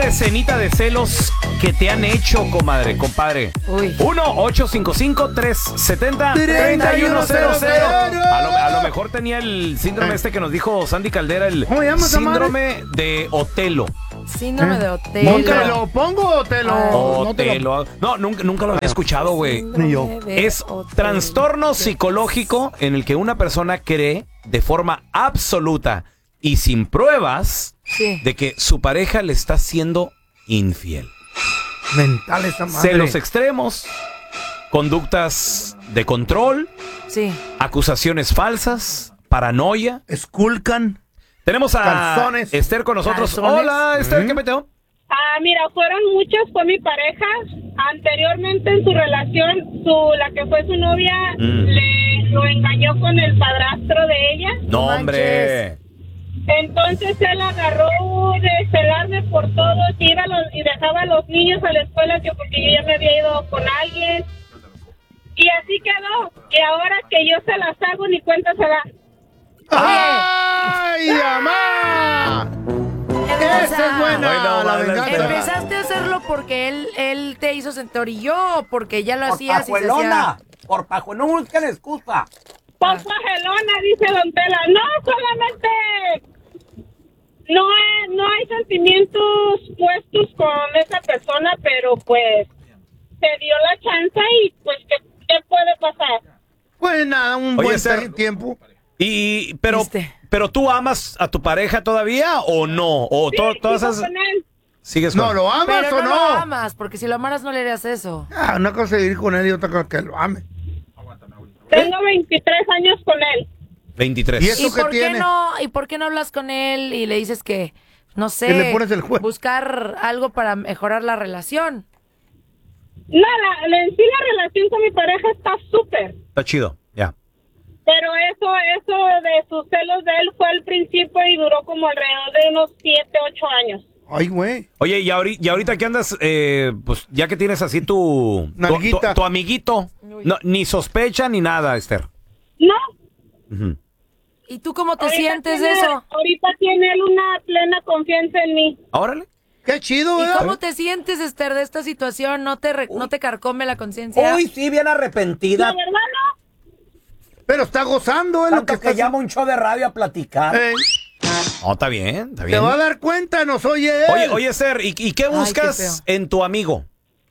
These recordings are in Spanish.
escenita de celos que te han hecho, comadre, compadre? Uy. 1-855-370-3100. A lo mejor tenía el síndrome este que nos dijo Sandy Caldera, el ¿Cómo llama esa síndrome de Otelo. Síndrome de Otelo. ¿Te lo pongo o te lo...? Otelo. No, nunca lo había escuchado, güey. Ni yo. Es trastorno psicológico en el que una persona cree de forma absoluta y sin pruebas de que su pareja le está siendo infiel. Mental esa madre. Celos extremos, conductas de control, acusaciones falsas, paranoia. Esculcan. Tenemos a Calzones. Esther con nosotros. Calzones. Hola, Esther, ¿qué meteo? Mira, fueron muchas con mi pareja. Anteriormente en su relación, la que fue su novia, lo engañó con el padrastro de ella. No, hombre. Entonces él agarró de celarme por todo, y dejaba a los niños a la escuela que porque yo ya me había ido con alguien. Y así quedó. Y ahora que yo se las hago, ni cuenta se da. ¡Ay, mamá! Esa es buena, la venganza. ¿Empezaste a hacerlo porque él te hizo sentir y yo o porque ya lo hacías y se hacía? Por pajuelona, no busquen excusa. Por pajuelona, dice Don Tela. No, solamente no hay sentimientos puestos con esa persona, pero pues se dio la chance y pues ¿qué puede pasar? Pues nada, un Oye, buen Esther, tiempo. Pero tú amas a tu pareja todavía o no? O todas esas... con él. ¿Sigues con No, él? ¿lo amas Pero o no no? lo amas, porque si lo amaras no le harías eso. Una cosa es ir con él y otra cosa que lo ame. Tengo 23 años con él. 23. ¿Y eso qué tiene? ¿Y por qué no hablas con él y le dices que, no sé, Que le pones el juego. buscar algo para mejorar la relación? No, en sí la relación con mi pareja está súper. Está chido, ya. Pero eso de sus celos de él fue al principio y duró como alrededor de unos 7, 8 años. Ay, güey. Oye, y ahorita que andas, pues ya que tienes así tu amiguito, no, ni sospecha ni nada, Esther. No. Ujú. ¿Y tú cómo te Ahorita sientes tiene- de eso? Ahorita tiene él una plena confianza en mí. Órale. Qué chido, ¿Y ¿verdad? cómo te sientes, Esther, de esta situación? ¿No te carcome la conciencia? Uy, sí, bien La arrepentida. verdad no. Pero está gozando, es lo Tanto que está... llama un show de radio a platicar. No, está bien, está Te bien. va a dar cuenta, nos oye él. Oye, Esther, ¿y qué buscas en tu amigo?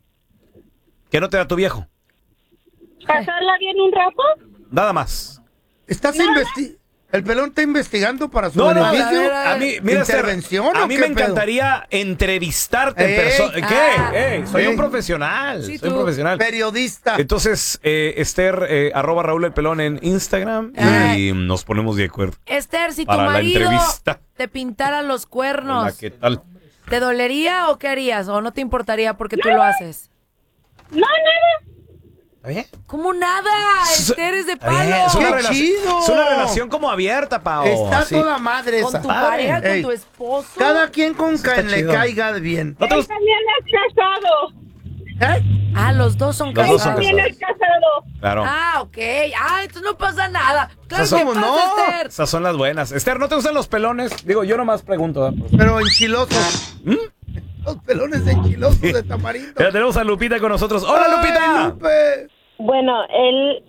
¿Qué no te da tu viejo? Pasarla bien un rato. Nada más. ¿Estás el pelón está investigando para su No, beneficio? a mí, mira, Esther, ¿Intervención a o mí qué me pedo? encantaría entrevistarte en Ey. persona. ¿Qué? Soy Ey. un profesional. Sí, soy un tú. profesional. Periodista. Entonces, Esther, @ Raúl el Pelón en Instagram y nos ponemos de acuerdo. Esther, si tu Para la marido entrevista. te pintara los cuernos, Hola, ¿qué tal? ¿te dolería o qué harías? ¿O no te importaría porque tú lo haces? No, nada. ¿Está bien? ¿Cómo nada? Esther es de Está bien, palo. es una ¡Qué relación- chido! Es una relación como abierta, Pao. Está Sí. toda madre Con esa. tu pareja, con Ey, tu esposo. Cada quien con Está quien le chido. caiga bien. ¿No te Él gusta? también es casado. ¿Eh? Los dos son Los dos casados. son También es casado. Claro. Ok. entonces no pasa nada. Claro Eso que cómo pasa, no. Esther. Esas son las buenas. Esther, ¿no te gustan los pelones? Digo, yo nomás pregunto. ¿Eh? Pero enchilosos. Los pelones enchilosos de tamarindo. Ya tenemos a Lupita con nosotros. ¡Hola, Ay, Lupita! Lupe. Bueno, él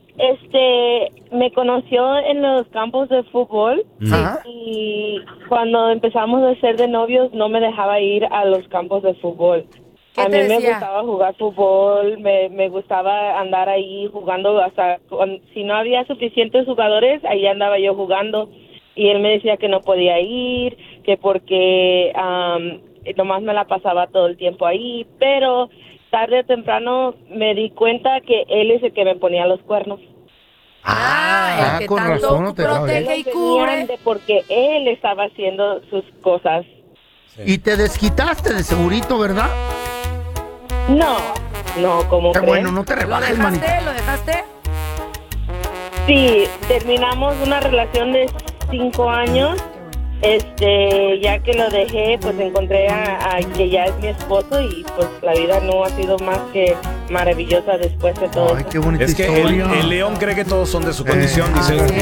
me conoció en los campos de fútbol Ajá. y cuando empezamos a ser de novios no me dejaba ir a los campos de fútbol. ¿Qué A te mí me decía? gustaba jugar fútbol, me gustaba andar ahí jugando hasta si no había suficientes jugadores, ahí andaba yo jugando y él me decía que no podía ir, que porque nomás me la pasaba todo el tiempo ahí, pero tarde o temprano me di cuenta que él es el que me ponía los cuernos. El que con tanto razón no te va bien. protege y Venían cubre. de porque él estaba haciendo sus cosas. Y te desquitaste de segurito, ¿verdad? No, como Qué crees. bueno, no te ¿Lo rebajes, manito. dejaste? ¿Lo dejaste? Sí, terminamos una relación de 5 años. Ya que lo dejé, pues encontré a que ya es mi esposo y pues la vida no ha sido más que maravillosa después de todo. Ay, qué bonita Es que historia. el león cree que todos son de su condición, dice.